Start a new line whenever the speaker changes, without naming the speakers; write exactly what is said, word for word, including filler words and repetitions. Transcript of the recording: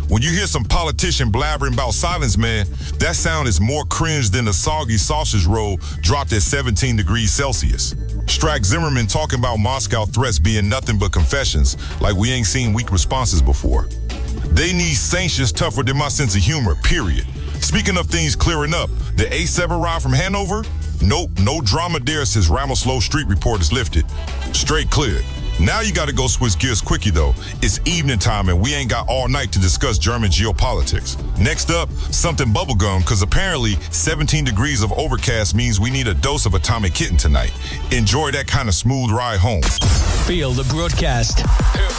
When you hear some politician blabbering about silence, man, that sound is more cringe than a soggy sausage roll dropped at seventeen degrees Celsius. Strack Zimmerman talking about Moscow threats being nothing but confessions, like we ain't seen weak responses before. They need sanctions tougher than my sense of humor, period. Speaking of things clearing up, the A seven ride from Hanover? Nope, no drama there since Ramoslow Street report is lifted. Straight cleared. Now you gotta go switch gears quickie though. It's evening time and we ain't got all night to discuss German geopolitics. Next up, something bubblegum, cause apparently seventeen degrees of overcast means we need a dose of Atomic Kitten tonight. Enjoy that kind of smooth ride home.
Feel the broadcast.